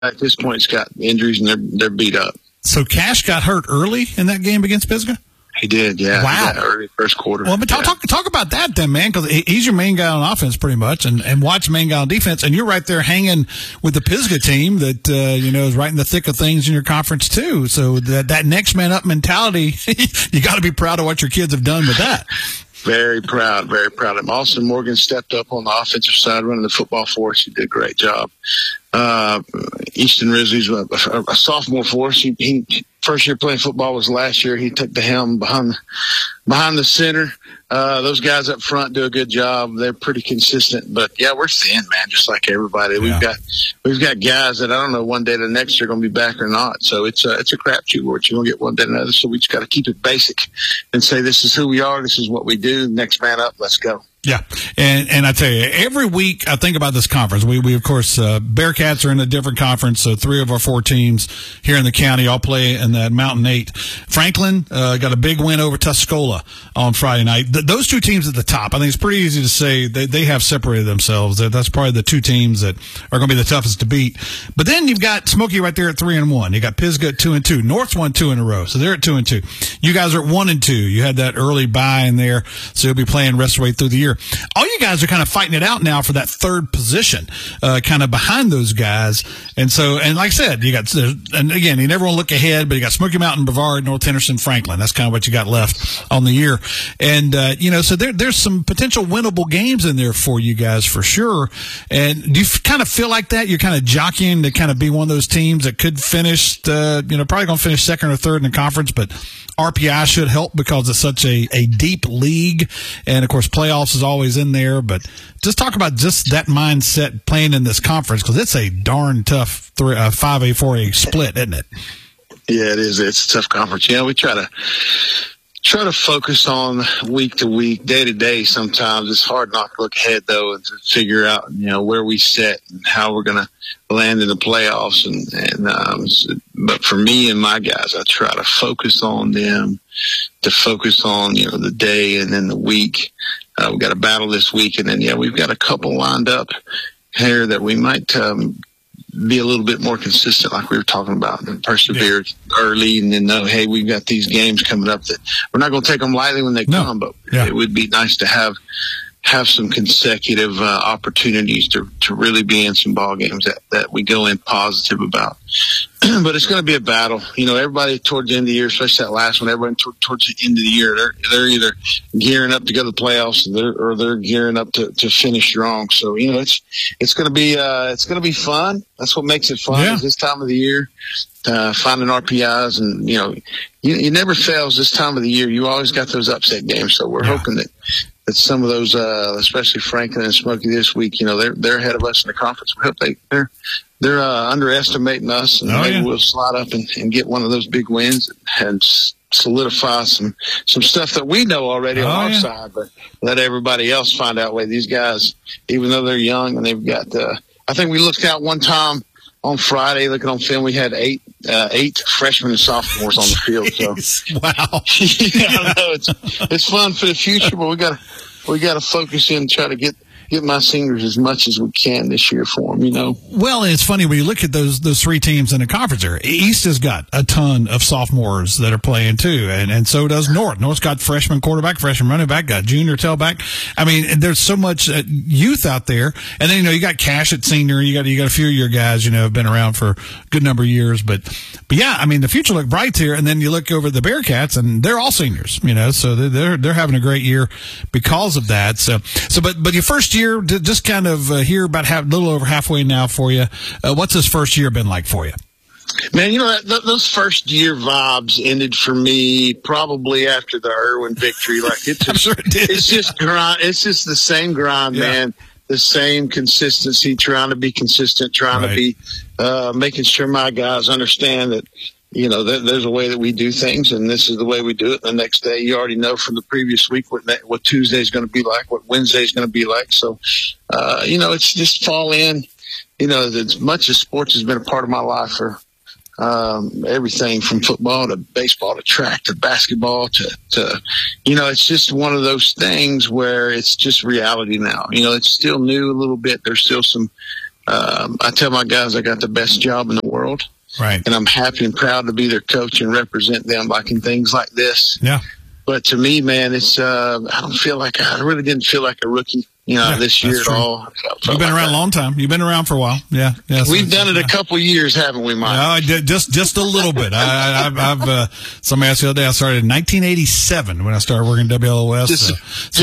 at this point has got injuries and they're beat up. So Cash got hurt early in that game against Pisgah? He did, yeah. Wow. Early first quarter. Well, but talk about that then, man, because he's your main guy on offense pretty much, and Watt's main guy on defense, and you're right there hanging with the Pisgah team that, is right in the thick of things in your conference too. So that next man up mentality, you got to be proud of what your kids have done with that. Very proud, very proud of him. Austin Morgan stepped up on the offensive side, running the football for us. He did a great job. Easton Rizzi's a sophomore for us. He first year playing football was last year. He took the helm behind the center. Those guys up front do a good job. They're pretty consistent, but yeah, we're thin, man, just like everybody. Yeah. We've got guys that I don't know one day to the next they're going to be back or not. So it's a crapshoot where you're going to get one day to another. So we just got to keep it basic and say, this is who we are. This is what we do. Next man up. Let's go. Yeah, and I tell you, every week I think about this conference. We of course, Bearcats are in a different conference, so 3 of our 4 teams here in the county all play in that Mountain 8. Franklin got a big win over Tuscola on Friday night. Those 2 teams at the top, I think it's pretty easy to say they have separated themselves. That's probably the 2 teams that are going to be the toughest to beat. But then you've got Smoky right there at 3-1. You got Pisgah at 2-2. North's won 2 in a row, so they're at 2-2. You guys are at 1-2. You had that early bye in there, so you'll be playing rest of the way through the year. All you guys are kind of fighting it out now for that 3rd position, kind of behind those guys. And like I said, and again, you never want to look ahead, but you got Smoky Mountain, Brevard, North Henderson, Franklin. That's kind of what you got left on the year. And, so there's some potential winnable games in there for you guys for sure. And do you kind of feel like that? You're kind of jockeying to kind of be one of those teams that could finish, probably going to finish 2nd or 3rd in the conference, but RPI should help because it's such a deep league. And of course, playoffs is always in there, but just talk about just that mindset playing in this conference, because it's a darn tough 5A, 4A split, isn't it? Yeah, it is. It's a tough conference. Yeah, we try to focus on week to week, day to day. Sometimes it's hard not to look ahead though and to figure out, where we sit and how we're going to land in the playoffs. But for me and my guys, I try to focus on them, to focus on, the day and then the week. We've got a battle this week, and then, we've got a couple lined up here that we might be a little bit more consistent, like we were talking about, and persevere early, and then know, hey, we've got these games coming up that we're not going to take them lightly when they come, but it would be nice to have some consecutive opportunities to really be in some ball games that we go in positive about. But it's going to be a battle. Everybody towards the end of the year, especially that last one, everyone towards the end of the year, they're either gearing up to go to the playoffs or they're gearing up to finish strong. So, it's going to be fun. That's what makes it fun is this time of the year, finding RPIs, and, you never fails this time of the year. You always got those upset games. So we're hoping that some of those, especially Franklin and Smoky this week, they're ahead of us in the conference. We hope they're underestimating us, and maybe we'll slide up and get one of those big wins and solidify some stuff that we know already on our side, but let everybody else find out. These guys, even though they're young and they've got, I think we looked out one time on Friday, looking on film, we had eight freshmen and sophomores on the field. So wow, I know it's fun for the future, but we got to focus in and try to get my seniors as much as we can this year for them, Well, it's funny when you look at those 3 teams in the conference there. East has got a ton of sophomores that are playing too, and so does North. North's got freshman quarterback, freshman running back, got junior tailback. I mean, there's so much youth out there, and then you got Cash at senior. You got a few of your guys, have been around for a good number of years, but yeah, I mean, the future looked bright here. And then you look over the Bearcats, and they're all seniors, so they're having a great year because of that. But your first year, just kind of here about a little over halfway now for you. What's this first year been like for you? Man, those first year vibes ended for me probably after the Irwin victory. Like it's just grind. It's just the same grind, man. The same consistency, trying to be consistent, trying to be making sure my guys understand that. There's a way that we do things, and this is the way we do it. The next day, you already know from the previous week what Tuesday is going to be like, what Wednesday is going to be like. So, it's just fall in. As much as sports has been a part of my life for everything from football to baseball to track to basketball to it's just one of those things where it's just reality now. It's still new a little bit. There's still some I tell my guys I got the best job in the world. Right. And I'm happy and proud to be their coach and represent them like in things like this. Yeah. But to me, man, it's I really didn't feel like a rookie, this year at all. You've been around a long time. You've been around for a while. Yeah. We've done it a couple of years, haven't we, Mike? No, I did just a little bit. I've somebody asked the other day. I started in 1987 when I started working WLOS.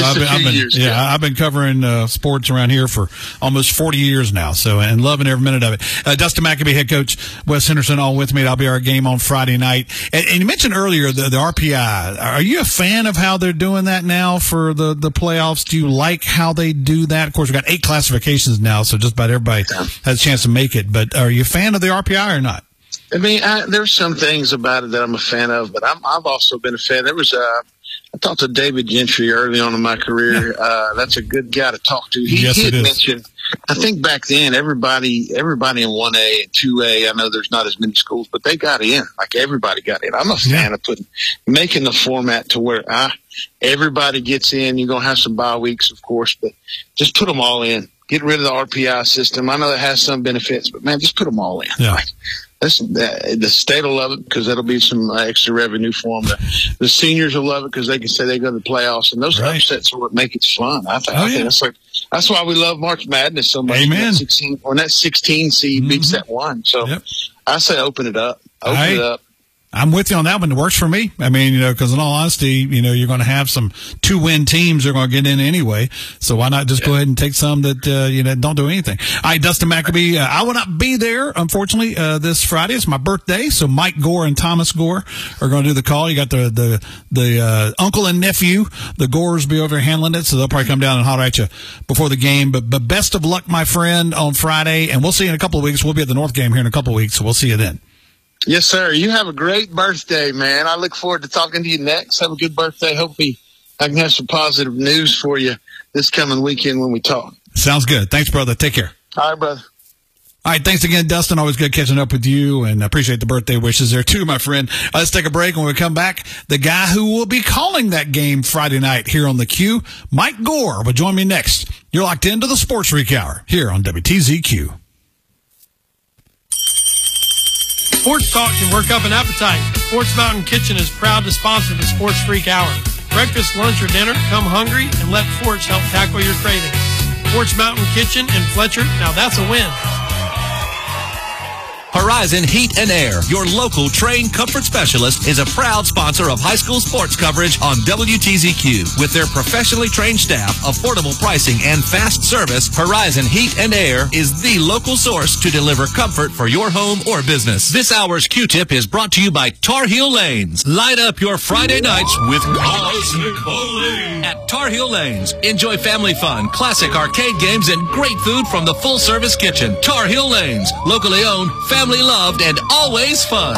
I've been covering sports around here for almost 40 years now. So, and loving every minute of it. Dustin McAbee, head coach, Wes Henderson, all with me. That'll be our game on Friday night. And you mentioned earlier the RPI. Are you a fan of how they're doing that now for the playoffs? Do you like how they do that? Of course, we've got 8 classifications now, so just about everybody has a chance to make it. But are you a fan of the RPI or not? I mean, there's some things about it that I'm a fan of, but I've also been a fan. There was I talked to David Gentry early on in my career. That's a good guy to talk to. He had mentioned, I think back then, everybody in 1A and 2A, I know there's not as many schools, but they got in. Like, everybody got in. I'm a fan of making the format to where everybody gets in. You're going to have some bye weeks, of course, but just put them all in. Get rid of the RPI system. I know it has some benefits, but, man, just put them all in. Yeah. Like, the state will love it because that'll be some extra revenue for them. The seniors will love it because they can say they go to the playoffs, and those upsets are what make it fun. I think that's why we love March Madness so much. Amen. When that 16 seed beats that one, so I say open it up. Open it up. I'm with you on that one. It works for me. I mean, because in all honesty, you're going to have some 2-win teams that are going to get in anyway. So why not just go ahead and take some that, don't do anything. All right, Dustin McAbee, I will not be there, unfortunately, this Friday. It's my birthday. So Mike Gore and Thomas Gore are going to do the call. You got the uncle and nephew, the Gores be over handling it. So they'll probably come down and holler at you before the game. But best of luck, my friend, on Friday. And we'll see you in a couple of weeks. We'll be at the North game here in a couple of weeks. So we'll see you then. Yes, sir. You have a great birthday, man. I look forward to talking to you next. Have a good birthday. Hopefully I can have some positive news for you this coming weekend when we talk. Sounds good. Thanks, brother. Take care. All right, brother. All right, thanks again, Dustin. Always good catching up with you, and I appreciate the birthday wishes there, too, my friend. Let's take a break. When we come back, the guy who will be calling that game Friday night here on the Q, Mike Gore, will join me next. You're locked into the Sports Freak Hour here on WTZQ. Sports talk can work up an appetite. Sports Mountain Kitchen is proud to sponsor the Sports Freak Hour. Breakfast, lunch, or dinner, come hungry and let Forts help tackle your cravings. Sports Mountain Kitchen in Fletcher, now that's a win. Horizon Heat and Air, your local trained comfort specialist, is a proud sponsor of high school sports coverage on WTZQ. With their professionally trained staff, affordable pricing, and fast service, Horizon Heat and Air is the local source to deliver comfort for your home or business. This hour's Q-Tip is brought to you by Tar Heel Lanes. Light up your Friday nights with Cosmic Bowling. At Tar Heel Lanes, enjoy family fun, classic arcade games, and great food from the full-service kitchen. Tar Heel Lanes, locally owned, family loved, and always fun.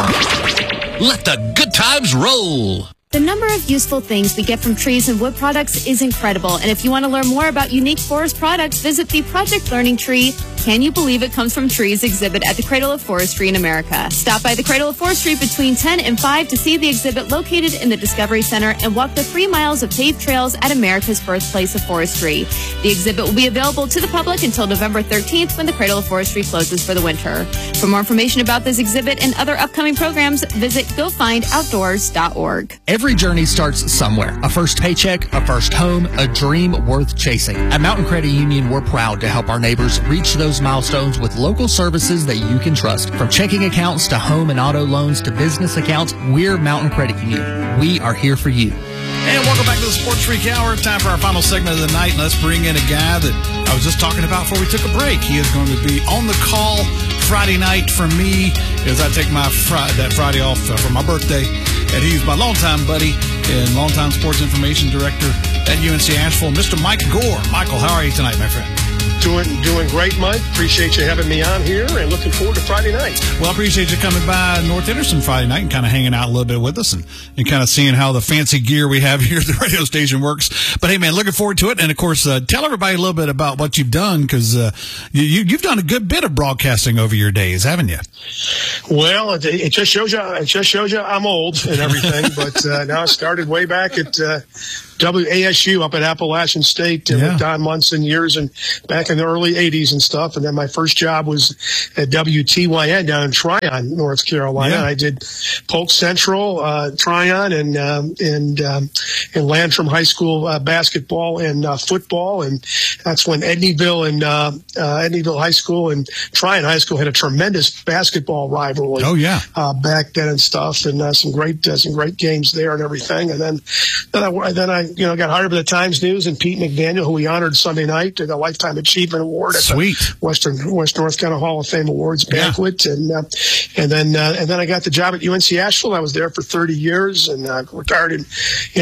Let the good times roll. The number of useful things we get from trees and wood products is incredible. And if you want to learn more about unique forest products, visit the Project Learning Tree, Can You Believe It Comes from Trees exhibit at the Cradle of Forestry in America. Stop by the Cradle of Forestry between 10 and 5 to see the exhibit located in the Discovery Center and walk the 3 miles of paved trails at America's birthplace of forestry. The exhibit will be available to the public until November 13th when the Cradle of Forestry closes for the winter. For more information about this exhibit and other upcoming programs, visit GoFindOutdoors.org. Every journey starts somewhere. A first paycheck, a first home, a dream worth chasing. At Mountain Credit Union, we're proud to help our neighbors reach those milestones with local services that you can trust. From checking accounts to home and auto loans to business accounts, we're Mountain Credit Union. We are here for you. And welcome back to the Sports Freak Hour. Time for our final segment of the night. And let's bring in a guy that I was just talking about before we took a break. He is going to be on the call Friday night for me as I take my that Friday off for my birthday. And he's my longtime buddy and longtime sports information director at UNC Asheville, Mr. Mike Gore. Michael, how are you tonight, my friend? Doing great, Mike. Appreciate you having me on here and looking forward to Friday night. Well, I appreciate you coming by North Henderson Friday night and kind of hanging out a little bit with us and kind of seeing how the fancy gear we have here at the radio station works. But, hey, man, looking forward to it. And, of course, tell everybody a little bit about what you've done because you've done a good bit of broadcasting over your days, haven't you? Well, it just shows you I'm old and everything. But now I started way back at WASU up at Appalachian State with Don Munson years and back in the early 80s and stuff. And then my first job was at WTYN down in Tryon, North Carolina. Yeah. I did Polk Central, Tryon, and Landrum High School basketball and football. And that's when Edneyville High School and Tryon High School had a tremendous basketball rivalry. Oh, yeah. Back then and stuff, and some great games there and everything. And then I got hired by the Times News and Pete McDaniel, who we honored Sunday night, the Lifetime Achievement Award at Sweet. the West North Carolina Hall of Fame Awards banquet. And then I got the job at UNC Asheville. I was there for 30 years and retired in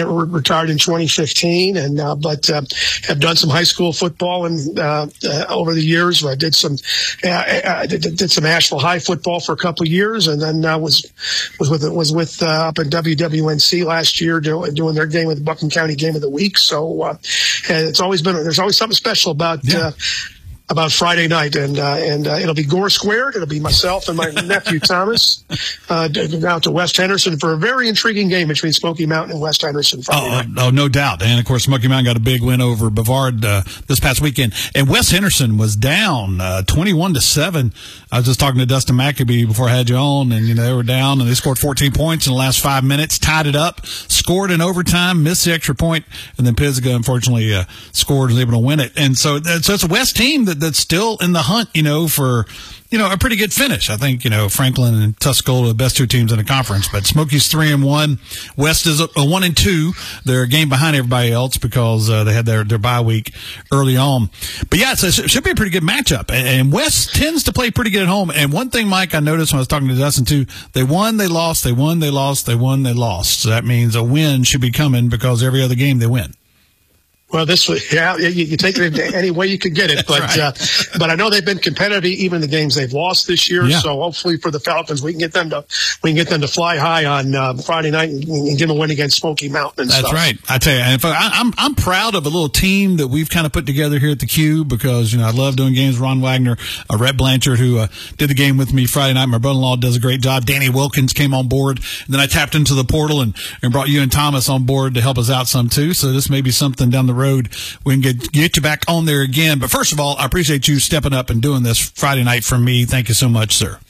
2015. And but have done some high school football and over the years. I did some Asheville High football for a couple of years, and then was with up in WWNC last year doing their game with the Buchan County Game of the Week. So and there's always something special about Friday night, and it'll be Gore Squared. It'll be myself and my nephew Thomas out to West Henderson for a very intriguing game between Smoky Mountain and West Henderson Friday night. Oh, no doubt. And of course, Smoky Mountain got a big win over Bavard this past weekend, and West Henderson was down 21-7. I was just talking to Dustin McAbee before I had you on, and they were down, and they scored 14 points in the last 5 minutes, tied it up, scored in overtime, missed the extra point, and then Pisgah unfortunately scored and was able to win it. And so it's a West team that's still in the hunt, for a pretty good finish. I think, Franklin and Tuscola are the best two teams in the conference, but Smoky's 3-1. West is a 1-2. They're a game behind everybody else because they had their bye week early on. But yeah, it should be a pretty good matchup. And West tends to play pretty good at home. And one thing, Mike, I noticed when I was talking to Dustin too, they won, they lost, they won, they lost, they won, they lost. So that means a win should be coming because every other game they win. Well, you take it any way you could get it, but right. But I know they've been competitive even in the games they've lost this year. Yeah. So hopefully for the Falcons, we can get them to fly high on Friday night and get a win against Smoky Mountain and That's stuff. Right. I tell you, and I'm proud of a little team that we've kind of put together here at the Q because I love doing games with Ron Wagner, Rhett Blanchard, who did the game with me Friday night. My brother-in-law does a great job. Danny Wilkins came on board, and then I tapped into the portal and brought you and Thomas on board to help us out some too. So this may be something down the road we can get you back on there again. But first of all, I appreciate you stepping up and doing this Friday night for me. Thank you so much, sir.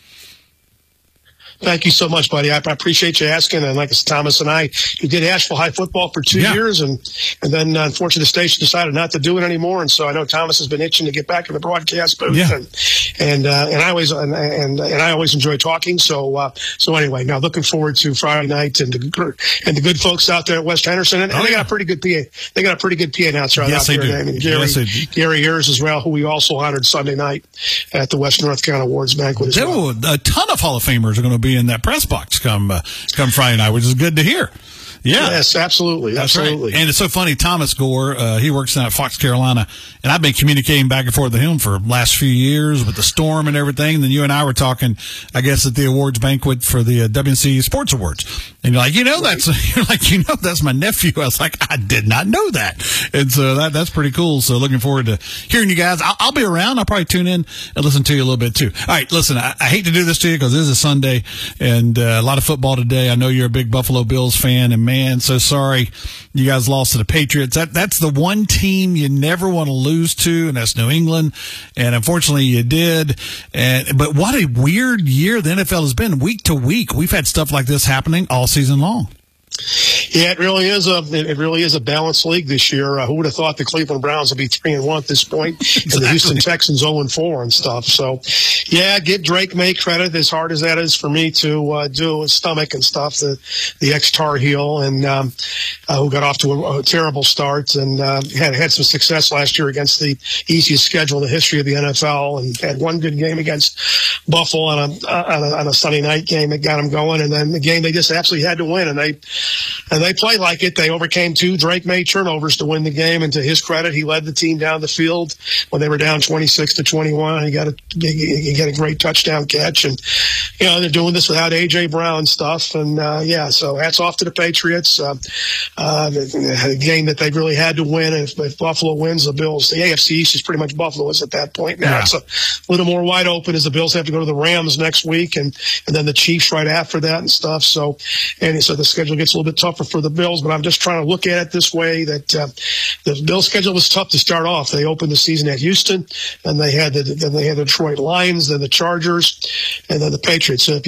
Thank you so much, buddy. I appreciate you asking. And like Thomas and I, we did Asheville High football for 2 years, and then unfortunately the station decided not to do it anymore. And so I know Thomas has been itching to get back in the broadcast booth. Yeah. And I always enjoy talking. So anyway, now looking forward to Friday night and the good folks out there at West Henderson. And they got a pretty good PA. They got a pretty good PA announcer out there named Gary Ayers as well, who we also honored Sunday night at the West North Carolina Awards banquet as well. A ton of Hall of Famers are going to be in that press box come Friday night, which is good to hear. Yeah. Yes, absolutely. That's absolutely. Right. And it's so funny, Thomas Gore, he works down at Fox, Carolina, and I've been communicating back and forth with him for the last few years with the storm and everything. And then you and I were talking, I guess, at the awards banquet for the WNC Sports Awards. And you're like, that's my nephew. I was like, I did not know that. And so that's pretty cool. So looking forward to hearing you guys. I'll be around. I'll probably tune in and listen to you a little bit too. All right, listen, I hate to do this to you because this is a Sunday and a lot of football today. I know you're a big Buffalo Bills fan, and man, so sorry you guys lost to the Patriots. That's the one team you never want to lose to, and that's New England. And unfortunately you did. But what a weird year the NFL has been week to week. We've had stuff like this happening all season long. Yeah, it really is a balanced league this year. Who would have thought the Cleveland Browns would be 3-1 at this point, exactly. And the Houston Texans 0-4 and stuff. So, yeah, give Drake May credit, as hard as that is for me to do his stomach and stuff. The ex-Tar Heel and who got off to a terrible start and had some success last year against the easiest schedule in the history of the NFL, and had one good game against Buffalo on a Sunday night game that got him going, and then the game they just absolutely had to win, and they played like it. They overcame 2 Drake May turnovers to win the game, and to his credit, he led the team down the field when they were down 26-21. He got a great touchdown catch, and they're doing this without A.J. Brown stuff. And, so hats off to the Patriots. A game that they really had to win. And if Buffalo wins, the Bills, the AFC East is pretty much Buffalo's at that point now. Yeah. It's a little more wide open as the Bills have to go to the Rams next week and then the Chiefs right after that and stuff. So the schedule gets a little bit tougher for the Bills, but I'm just trying to look at it this way that the Bills schedule was tough to start off. They opened the season at Houston, and they had the Detroit Lions, then the Chargers, and then the Patriots. So if